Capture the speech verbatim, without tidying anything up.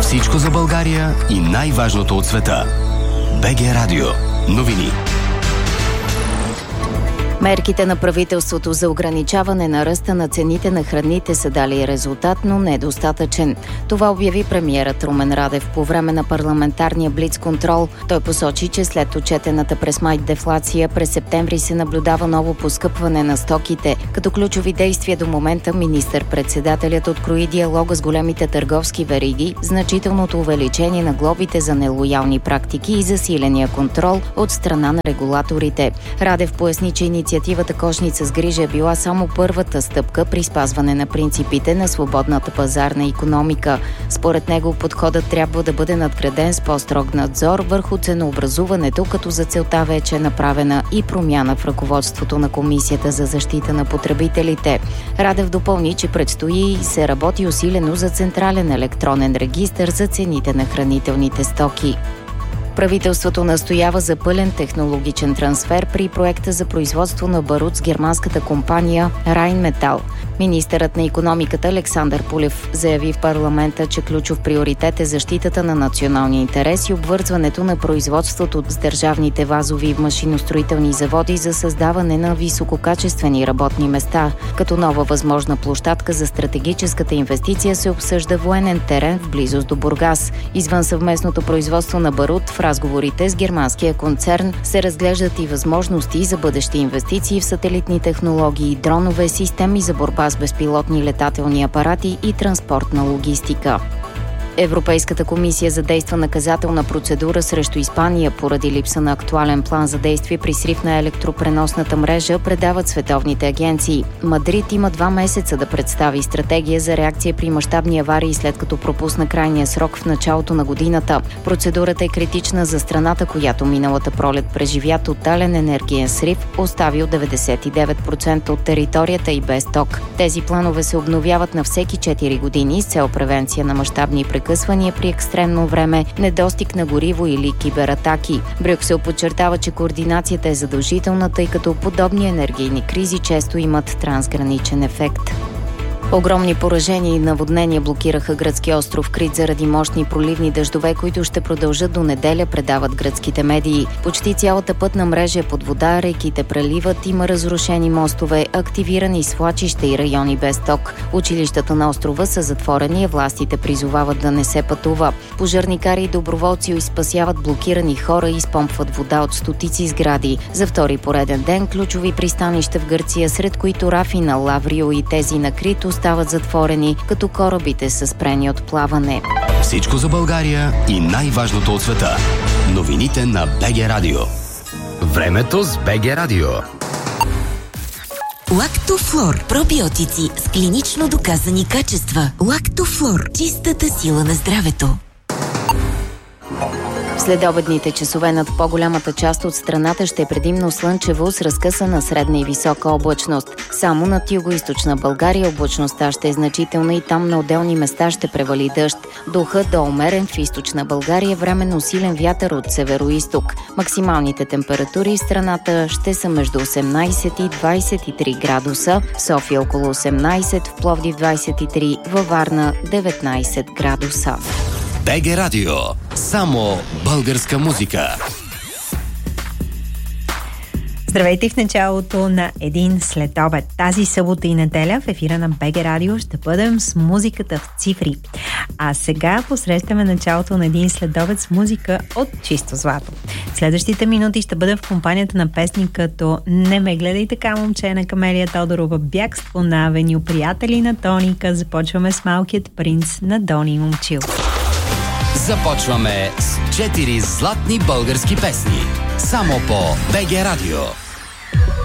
Всичко за България и най-важното от света. БГ Радио. Новини. Мерките на правителството за ограничаване на ръста на цените на храните са дали резултат, но недостатъчен. Това обяви премиерът Румен Радев по време на парламентарния блицконтрол. Той посочи, че след отчетената през май дефлация, през септември се наблюдава ново поскъпване на стоките. Като ключови действия до момента министър-председателят открои диалога с големите търговски вериги, значителното увеличение на глобите за нелоялни практики и засиления контрол от страна на регулаторите. Радев поясни, че инициативата Кошница с грижа е била само първата стъпка при спазване на принципите на свободната пазарна икономика. Според него подходът трябва да бъде надграден с по-строг надзор върху ценообразуването, като за целта вече е направена и промяна в ръководството на Комисията за защита на потребителите. Радев допълни, че предстои и се работи усилено за централен електронен регистър за цените на хранителните стоки. Правителството настоява за пълен технологичен трансфер при проекта за производство на барут с германската компания Rheinmetall. Министърът на икономиката Александър Пулев заяви в парламента, че ключов приоритет е защитата на националния интерес и обвързването на производството с държавните вазови и машиностроителни заводи за създаване на висококачествени работни места. Като нова възможна площадка за стратегическата инвестиция се обсъжда военен терен в близост до Бургас. Извън съвместното производство на барут, в разговорите с германския концерн се разглеждат и възможности за бъдещи инвестиции в сателитни технологии, дронове, системи за борба с безпилотни летателни апарати и транспортна логистика. Европейската комисия задейства наказателна процедура срещу Испания поради липса на актуален план за действие при срив на електропреносната мрежа, предават световните агенции. Мадрид има два месеца да представи стратегия за реакция при мащабни аварии, след като пропусна крайния срок в началото на годината. Процедурата е критична за страната, която миналата пролет преживя тотален енергиен срив, оставил деветдесет и девет процента от територията и без ток. Тези планове се обновяват на всеки четири години с цел превенция на мащабни прекъсвания късвания при екстремно време, недостиг на гориво или кибератаки. Брюксел подчертава, че координацията е задължителна, тъй като подобни енергийни кризи често имат трансграничен ефект. Огромни поражения и наводнения блокираха гръцкия остров Крит заради мощни проливни дъждове, които ще продължат до неделя, предават гръцките медии. Почти цялата пътна мрежа е под вода, реките преливат, има разрушени мостове, активирани свлачища и райони без ток. Училищата на острова са затворени, а властите призовават да не се пътува. Пожарникари и доброволци спасяват блокирани хора и изпомпват вода от стотици сгради. За втори пореден ден ключови пристанища в Гърция, сред които Рафина, Лаврио и тези на Крит, стават затворени, като корабите са спрени от плаване. Всичко за България и най-важното от света. Новините на БГ Радио. Времето с БГ Радио. Лактофлор. Пробиотици с клинично доказани качества. Лактофлор. Чистата сила на здравето. Следобедните часове над по-голямата част от страната ще е предимно слънчево с разкъсана средна и висока облачност. Само над югоизточна България облачността ще е значителна и там на отделни места ще превали дъжд. Духът да умерен в източна България, временно силен вятър от североизток. Максималните температури в страната ще са между осемнайсет и двайсет и три градуса, в София около осемнайсет, в Пловдив двайсет и три, във Варна деветнайсет градуса. БГ Радио. Само българска музика. Здравейте в началото на един следобед. Тази събота и неделя в ефира на БГ Радио ще бъдем с музиката в цифри. А сега посрещаме началото на един следобед с музика от чисто злато. В следващите минути ще бъдем в компанията на песни като "Не ме гледай така, момче" на Камелия Тодорова, "Бягство" на Авеню, "Приятели" на Тоника. Започваме с "Малкият принц" на Дони Момчил. Започваме с четири златни български песни. Само по БГ Радио.